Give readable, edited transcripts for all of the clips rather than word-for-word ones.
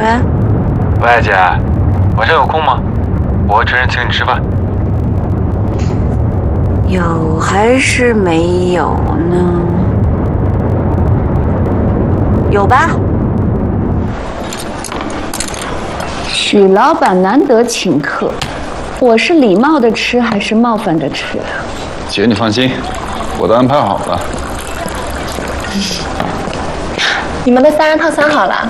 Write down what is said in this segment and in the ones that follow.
喂，姐，晚上有空吗？我找人请你吃饭。 有还是没有呢？有吧？许老板难得请客，我是礼貌的吃还是冒犯的吃？ 姐，你放心，我都安排好了。 你们的3人套餐好了。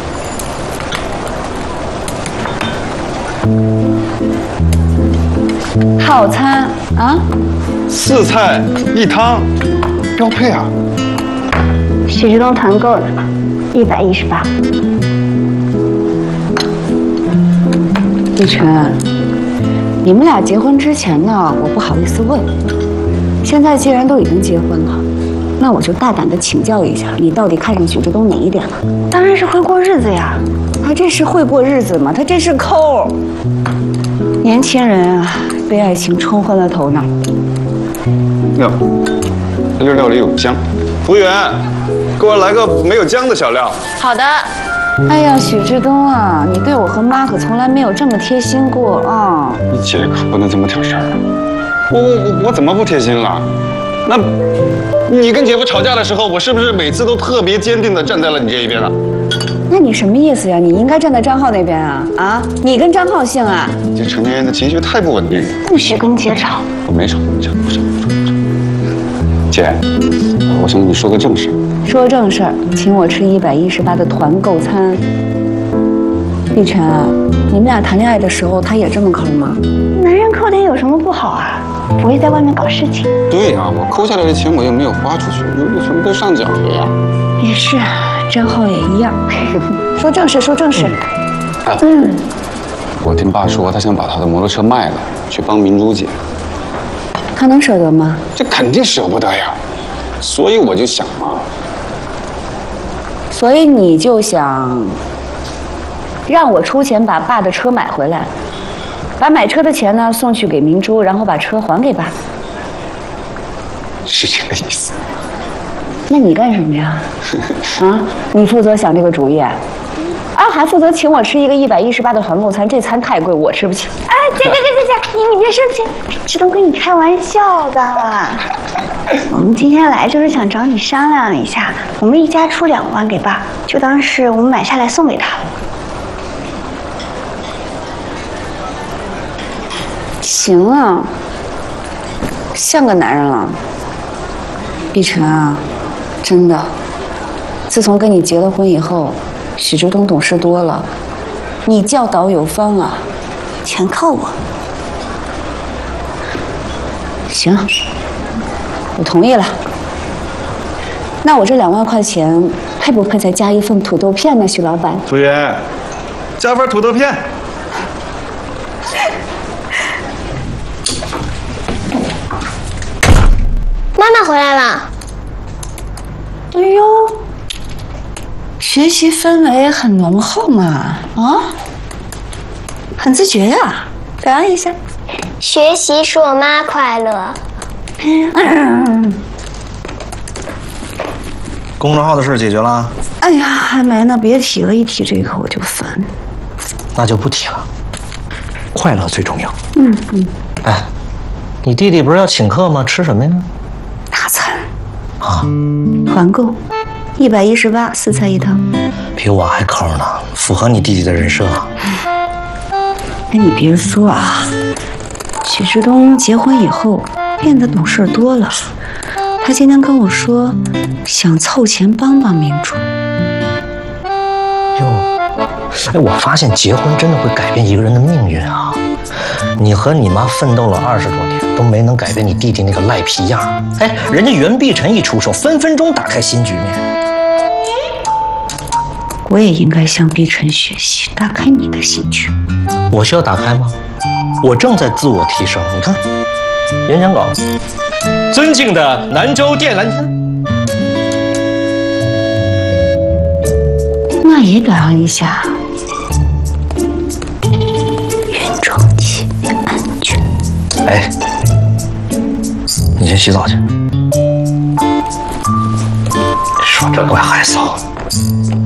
套餐啊 4菜1汤，标配啊！ 许志东团购的，118。 立晨，你们俩结婚之前呢，我不好意思问。现在既然都已经结婚了，那我就大胆的请教一下，你到底看上许志东哪一点了？ 当然是会过日子呀。 他这是会过日子吗？他这是抠。年轻人啊，被爱情冲昏了头脑。 哟，这料里有姜，服务员，给我来个没有姜的小料。 好的。 哎呀，许志东啊，你对我和妈可从来没有这么贴心过啊！ 你姐可不能这么挑事儿啊！我怎么不贴心了？那，你跟姐夫吵架的时候，我是不是每次都特别坚定地站在了你这一边啊？ 那你什么意思呀？你应该站在张浩那边啊！啊，你跟张浩姓啊？ 这成年人的情绪太不稳定了。 不许跟姐吵。 我没吵，不吵。姐，我想跟你说个正事。 说正事儿，请我吃118的团购餐。立晨啊，你们俩谈恋爱的时候，他也这么抠吗？ 男人抠点有什么不好啊？不会在外面搞事情。 对呀，我抠下来的钱我又没有花出去，又全部都上缴了呀。 也是，张浩也一样。说正事，说正事。 我听爸说，他想把他的摩托车卖了，去帮明珠姐。 他能舍得吗？ 这肯定舍不得呀，所以我就想嘛。 所以你就想让我出钱把爸的车买回来，把买车的钱呢送去给明珠，然后把车还给爸。 是这个意思。 那你干什么呀？啊，你负责想这个主意啊？还负责请我吃一个118的团购餐，这餐太贵，我吃不起。 哎，姐，你别生气，志东跟你开玩笑的。我们今天来就是想找你商量一下，我们一家出2万给爸，就当是我们买下来送给他。 行啊，像个男人了。碧晨啊，真的，自从跟你结了婚以后，许志东懂事多了，你教导有方啊， 全靠我。 行，我同意了。那我这2万块钱配不配再加一份土豆片呢，许老板？ 服务员，加份土豆片。 妈妈回来了。 哎呦，学习氛围很浓厚嘛，啊，很自觉呀，表扬一下。 学习使我妈快乐。 公众号的事解决了？ 哎呀，还没呢，别提了，一提这个我就烦。 那就不提了，快乐最重要。哎，你弟弟不是要请客吗？吃什么呀？ 大餐啊， 团购，118，4菜1汤， 比我还抠呢，符合你弟弟的人设。 哎，你别说啊，许志东结婚以后变得懂事多了。他今天跟我说，想凑钱帮帮明珠。 哟，哎，我发现结婚真的会改变一个人的命运啊！你和你妈奋斗了20多年，都没能改变你弟弟那个赖皮样。哎，人家袁碧晨一出手，分分钟打开新局面。 我也应该向碧晨学习，打开你的新局。 我需要打开吗？我正在自我提升。你看，演讲稿。尊敬的兰州电缆天， 那也表扬一下。原装气安全。 哎，你先洗澡去。说这怪害臊。